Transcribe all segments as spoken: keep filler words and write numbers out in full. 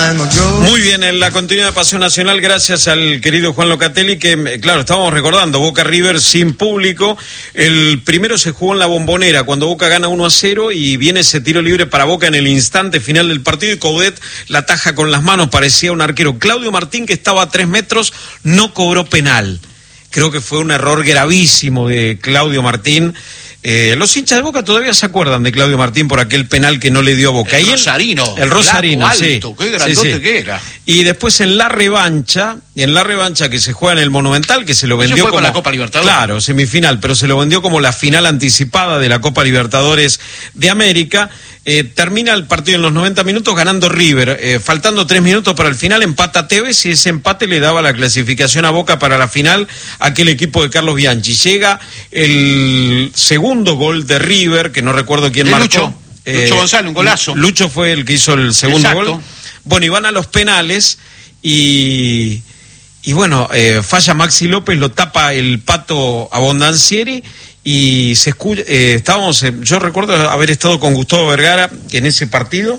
Muy bien, en la continuidad de Pasión Nacional, gracias al querido Juan Locatelli, que, claro, estábamos recordando, Boca River sin público. El primero se jugó en la Bombonera, cuando Boca gana uno a cero, y viene ese tiro libre para Boca en el instante final del partido, y Coudet la taja con las manos, parecía un arquero. Claudio Martín, que estaba a tres metros, no cobró penal. Creo que fue un error gravísimo de Claudio Martín. Eh, los hinchas de Boca todavía se acuerdan de Claudio Martín por aquel penal que no le dio a Boca. El y Rosarino. El Rosarino, alto, sí. Qué grandote sí, sí. que era. Y después en la revancha, en la revancha que se juega en el Monumental, que se lo vendió fue como... con la Copa Libertadores. Claro, semifinal, pero se lo vendió como la final anticipada de la Copa Libertadores de América. Eh, termina el partido en los noventa minutos ganando River, eh, faltando tres minutos para el final, empata Tevez, y ese empate le daba la clasificación a Boca para la final a aquel equipo de Carlos Bianchi. Llega el segundo gol de River, que no recuerdo quién de marcó. Lucho, eh, Lucho González, un golazo. Lucho fue el que hizo el segundo Exacto. gol. Bueno, y van a los penales y... Y bueno, eh, falla Maxi López, lo tapa el Pato Abondancieri, y se escucha, eh, estábamos, eh, yo recuerdo haber estado con Gustavo Vergara en ese partido,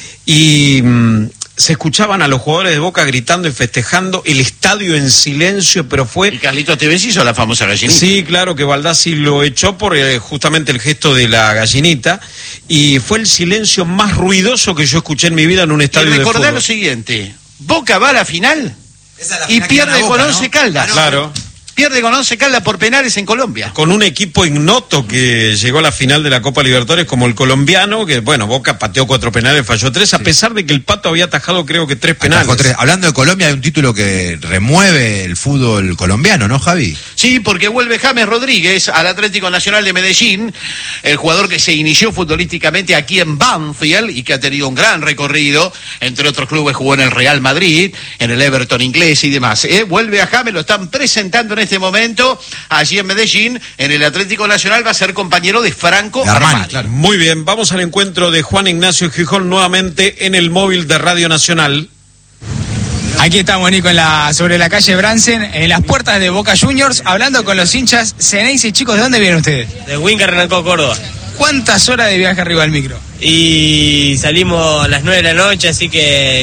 y mm, se escuchaban a los jugadores de Boca gritando y festejando, el estadio en silencio, pero fue... Y Carlitos Tevez hizo la famosa gallinita. Sí, claro, que Baldassi lo echó por eh, justamente el gesto de la gallinita, y fue el silencio más ruidoso que yo escuché en mi vida en un estadio de fútbol. Y recordá lo siguiente, Boca va a la final... La y pierde con Boca, Once ¿no? Caldas. Claro. Pierde con Once Caldas por penales en Colombia. Con un equipo ignoto que llegó a la final de la Copa Libertadores como el colombiano, que bueno, Boca pateó cuatro penales, falló tres, a Sí. pesar de que el Pato había atajado creo que tres penales. Atajó tres. Hablando de Colombia, hay un título que remueve el fútbol colombiano, ¿no, Javi? Sí, porque vuelve James Rodríguez al Atlético Nacional de Medellín, el jugador que se inició futbolísticamente aquí en Banfield y que ha tenido un gran recorrido, entre otros clubes jugó en el Real Madrid, en el Everton inglés y demás. ¿eh? Vuelve a James, lo están presentando en este momento allí en Medellín, en el Atlético Nacional, va a ser compañero de Franco De Armani, Armani. claro. Muy bien, vamos al encuentro de Juan Ignacio Gijón nuevamente en el móvil de Radio Nacional. Aquí estamos, Nico, en la, sobre la calle Bransen, en las puertas de Boca Juniors, hablando con los hinchas. Ceneice, chicos, ¿de dónde vienen ustedes? De Huinca, Renancó, Córdoba. ¿Cuántas horas de viaje arriba del micro? Y salimos a las nueve de la noche, así que